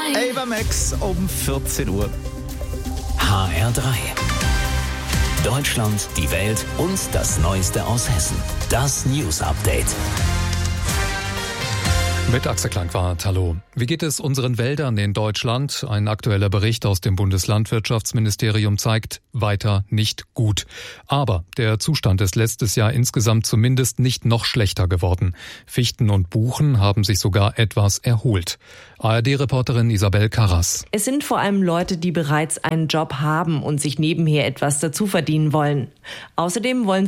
Ava Max um 14 Uhr. HR3. Deutschland, die Welt und das Neueste aus Hessen. Das News Update. Mit Axel Klangwart, hallo. Wie geht es unseren Wäldern in Deutschland? Ein aktueller Bericht aus dem Bundeslandwirtschaftsministerium zeigt, weiter nicht gut. Aber der Zustand ist letztes Jahr insgesamt zumindest nicht noch schlechter geworden. Fichten und Buchen haben sich sogar etwas erholt. ARD-Reporterin Isabel Karras. Es sind vor allem Leute, die bereits einen Job haben und sich nebenher etwas dazu verdienen wollen. Außerdem wollen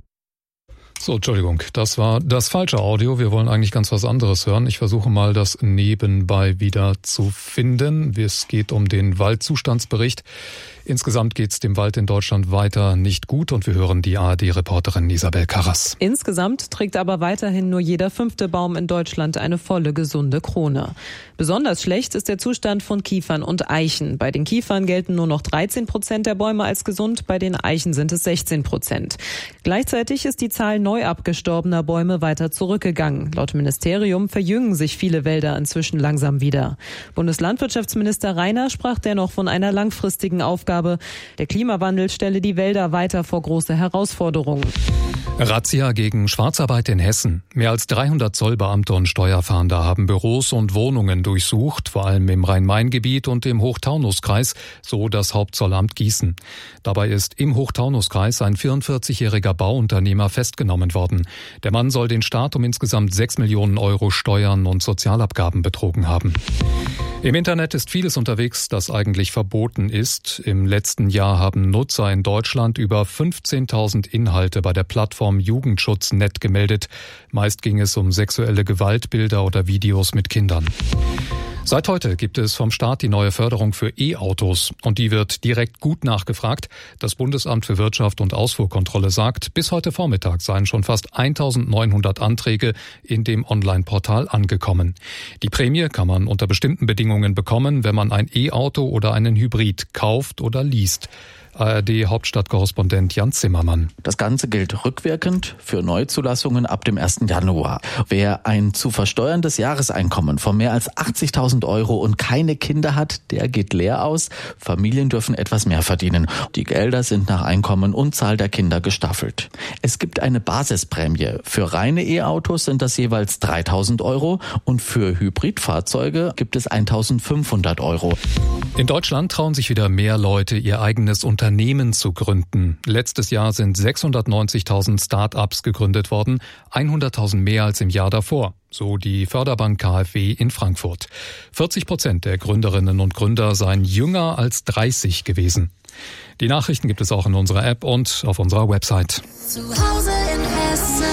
So, Entschuldigung, das war das falsche Audio. Wir wollen eigentlich ganz was anderes hören. Ich versuche mal, das nebenbei wieder zu finden. Es geht um den Waldzustandsbericht. Insgesamt geht es dem Wald in Deutschland weiter nicht gut und wir hören die ARD-Reporterin Isabel Karras. Insgesamt trägt aber weiterhin nur jeder 5. Baum in Deutschland eine volle, gesunde Krone. Besonders schlecht ist der Zustand von Kiefern und Eichen. Bei den Kiefern gelten nur noch 13% der Bäume als gesund, bei den Eichen sind es 16%. Gleichzeitig ist die Zahl neu abgestorbener Bäume weiter zurückgegangen. Laut Ministerium verjüngen sich viele Wälder inzwischen langsam wieder. Bundeslandwirtschaftsminister Rainer sprach dennoch von einer langfristigen Aufgabe. Der Klimawandel stelle die Wälder weiter vor große Herausforderungen. Razzia gegen Schwarzarbeit in Hessen. Mehr als 300 Zollbeamte und Steuerfahnder haben Büros und Wohnungen durchsucht, vor allem im Rhein-Main-Gebiet und im Hochtaunuskreis, so das Hauptzollamt Gießen. Dabei ist im Hochtaunuskreis ein 44-jähriger Bauunternehmer festgenommen worden. Der Mann soll den Staat um insgesamt 6 Millionen Euro Steuern und Sozialabgaben betrogen haben. Im Internet ist vieles unterwegs, das eigentlich verboten ist. Im letzten Jahr haben Nutzer in Deutschland über 15.000 Inhalte bei der Plattform Jugendschutz.net gemeldet. Meist ging es um sexuelle Gewaltbilder oder Videos mit Kindern. Seit heute gibt es vom Staat die neue Förderung für E-Autos und die wird direkt gut nachgefragt. Das Bundesamt für Wirtschaft und Ausfuhrkontrolle sagt, bis heute Vormittag seien schon fast 1.900 Anträge in dem Online-Portal angekommen. Die Prämie kann man unter bestimmten Bedingungen bekommen, wenn man ein E-Auto oder einen Hybrid kauft oder least. ARD-Hauptstadtkorrespondent Jan Zimmermann. Das Ganze gilt rückwirkend für Neuzulassungen ab dem 1. Januar. Wer ein zu versteuerndes Jahreseinkommen von mehr als 80.000 Euro und keine Kinder hat, der geht leer aus. Familien dürfen etwas mehr verdienen. Die Gelder sind nach Einkommen und Zahl der Kinder gestaffelt. Es gibt eine Basisprämie. Für reine E-Autos sind das jeweils 3.000 Euro und für Hybridfahrzeuge gibt es 1.500 Euro. In Deutschland trauen sich wieder mehr Leute, ihr eigenes Unternehmen zu gründen. Letztes Jahr sind 690.000 Start-ups gegründet worden, 100.000 mehr als im Jahr davor. So die Förderbank KfW in Frankfurt. 40% der Gründerinnen und Gründer seien jünger als 30 gewesen. Die Nachrichten gibt es auch in unserer App und auf unserer Website. Zu Hause in Hessen.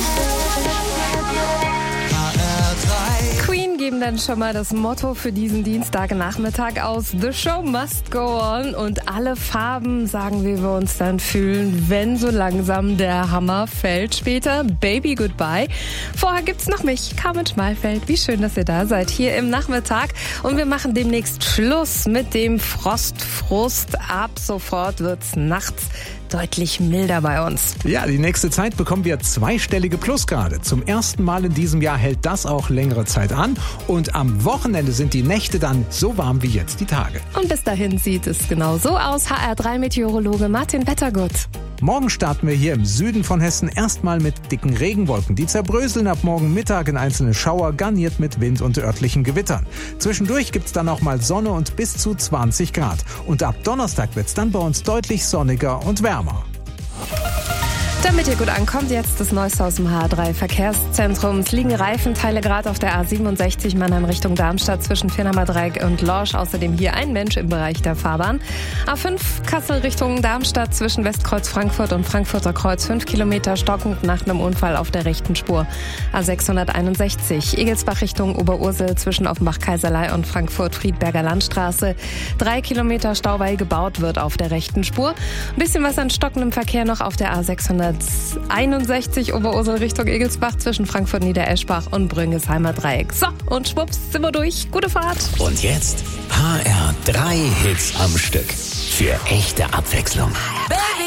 Geben dann schon mal das Motto für diesen Dienstagnachmittag aus: The show must go on. Und alle Farben sagen, wie wir uns dann fühlen, wenn so langsam der Hammer fällt. Später Baby Goodbye. Vorher gibt's noch mich, Carmen Schmalfeld. Wie schön, dass ihr da seid hier im Nachmittag. Und wir machen demnächst Schluss mit dem Frust. Ab sofort wird's nachts deutlich milder bei uns. Ja, die nächste Zeit bekommen wir zweistellige Plusgrade. Zum ersten Mal in diesem Jahr hält das auch längere Zeit an. Und am Wochenende sind die Nächte dann so warm wie jetzt die Tage. Und bis dahin sieht es genau so aus. HR3-Meteorologe Martin Wettergut. Morgen starten wir hier im Süden von Hessen erstmal mit dicken Regenwolken. Die zerbröseln ab morgen Mittag in einzelne Schauer, garniert mit Wind und örtlichen Gewittern. Zwischendurch gibt's dann auch mal Sonne und bis zu 20 Grad. Und ab Donnerstag wird's dann bei uns deutlich sonniger und wärmer. Damit ihr gut ankommt, jetzt das Neueste aus dem HR3-Verkehrszentrum. Es liegen Reifenteile gerade auf der A67 Mannheim Richtung Darmstadt zwischen Firnheimer Dreieck und Lorsch. Außerdem hier ein Mensch im Bereich der Fahrbahn. A5 Kassel Richtung Darmstadt zwischen Westkreuz Frankfurt und Frankfurter Kreuz 5 Kilometer stockend nach einem Unfall auf der rechten Spur. A661 Egelsbach Richtung Oberursel zwischen Offenbach-Kaiserlei und Frankfurt-Friedberger Landstraße. 3 Kilometer Stau, weil gebaut wird auf der rechten Spur. Ein bisschen was an stockendem Verkehr noch auf der A661 Oberursel Richtung Egelsbach zwischen Frankfurt-Niedereschbach und Brüngesheimer Dreieck. So, und schwupps, sind wir durch. Gute Fahrt. Und jetzt HR3 Hits am Stück. Für echte Abwechslung.